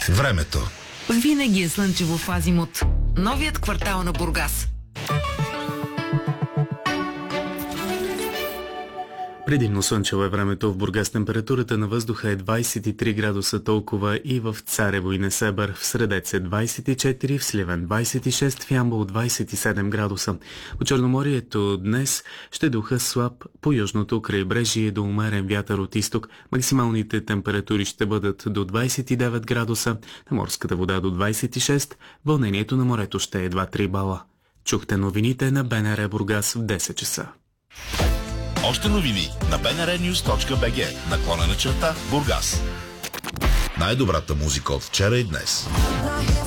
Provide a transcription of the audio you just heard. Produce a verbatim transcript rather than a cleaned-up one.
Времето. Винаги е слънчево в Азимут. Новият квартал на Бургас. Предимно слънчево е времето в Бургас. Температурата на въздуха е двадесет и три градуса, толкова и в Царево и Несебър. В Средец е двадесет и четири, в Сливен двадесет и шест, в Ямбол двадесет и седем градуса. По Черноморието днес ще духа слаб, по южното крайбрежие до умерен вятър от изток. Максималните температури ще бъдат до двадесет и девет градуса, на морската вода до двадесет и шест, вълнението на морето ще е два-три бала. Чухте новините на БНР Бургас в десет часа. Още новини на би ен ар нюз точка би джи, наклонена черта Бургас. Най-добрата музика от вчера и днес.